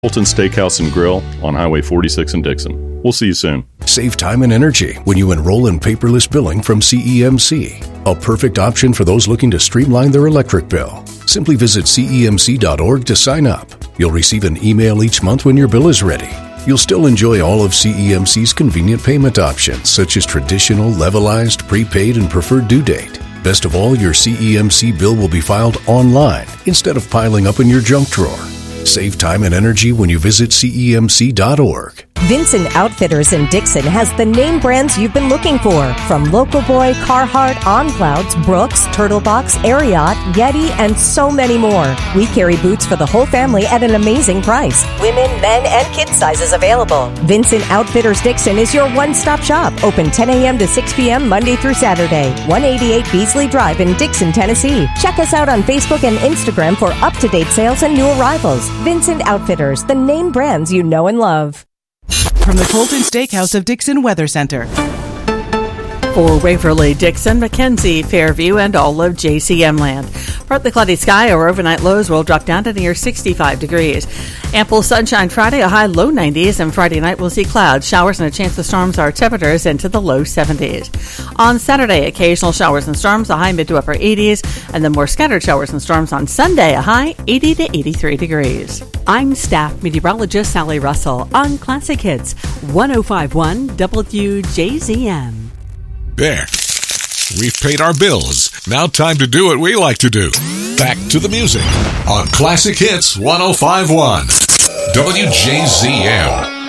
Fulton Steakhouse and Grill on Highway 46 in Dixon. We'll see you soon. Save time and energy when you enroll in paperless billing from CEMC, a perfect option for those looking to streamline their electric bill. Simply visit cemc.org to sign up. You'll receive an email each month when your bill is ready. You'll still enjoy all of CEMC's convenient payment options, such as traditional, levelized, prepaid, and preferred due date. Best of all, your CEMC bill will be filed online instead of piling up in your junk drawer. Save time and energy when you visit CEMC.org. Vincent Outfitters in Dixon has the name brands you've been looking for, from Local Boy, Carhartt, OnClouds, Brooks, Turtlebox, Ariat, Yeti, and so many more. We carry boots for the whole family at an amazing price. Women, men, and kid sizes available. Vincent Outfitters Dixon is your one-stop shop. Open 10 a.m. to 6 p.m. Monday through Saturday. 188 Beasley Drive in Dixon, Tennessee. Check us out on Facebook and Instagram for up-to-date sales and new arrivals. Vincent Outfitters, the name brands you know and love. From the Colton Steakhouse of Dixon Weather Center. For Waverly, Dixon, McKenzie, Fairview, and all of JCM land. Partly cloudy sky, or overnight lows will drop down to near 65 degrees. Ample sunshine Friday, a high low 90s, and Friday night we'll see clouds, showers, and a chance of storms. Our temperatures into the low 70s. On Saturday, occasional showers and storms, a high mid to upper 80s, and then more scattered showers and storms on Sunday, a high 80 to 83 degrees. I'm staff meteorologist Sally Russell on Classic Hits 105.1 WJZM. There. We've paid our bills. Now time to do what we like to do. Back to the music on Classic Hits 105.1 WJZM.